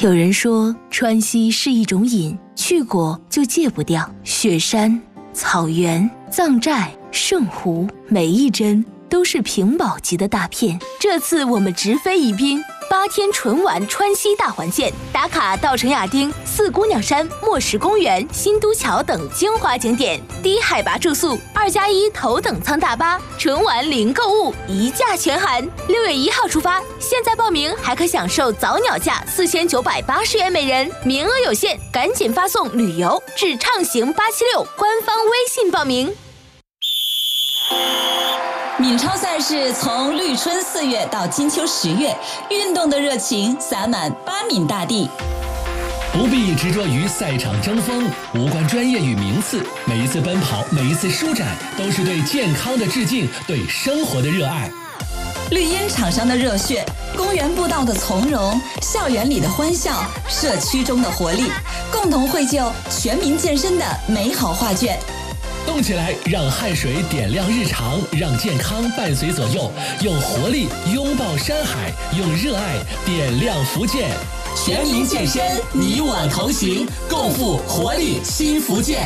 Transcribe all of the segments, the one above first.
有人说川西是一种瘾，去过就戒不掉。雪山、草原、藏寨、圣湖，每一帧都是屏保级的大片。这次我们直飞宜宾，8天纯玩川西大环线，打卡稻城亚丁、四姑娘山、墨石公园、新都桥等精华景点，低海拔住宿，2+1头等舱大巴，纯玩零购物，一价全含。6月1号出发，现在报名还可享受早鸟价4980元每人，名额有限，赶紧发送旅游至畅行876官方微信报名。 闽超赛事从绿春4月到金秋10月，运动的热情洒满巴闽大地。 不必执着于赛场争锋，无关专业与名次，每一次奔跑，每一次舒展，都是对健康的致敬，对生活的热爱。 绿茵场上的热血，公园步道的从容，校园里的欢笑，社区中的活力，共同绘就全民健身的美好画卷。 动起来，让汗水点亮日常，让健康伴随左右，用活力拥抱山海，用热爱点亮福建。全民健身，你我同行，共赴活力新福建。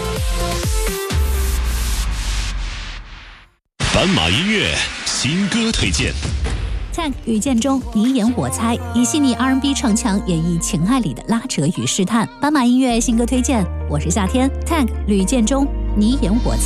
斑马音乐新歌推荐。 Tank 吕建中，你演我猜，以细腻 R&B 唱腔演绎情爱里的拉扯与试探。斑马音乐新歌推荐，我是夏天 ，Tank 吕建中，你演我猜。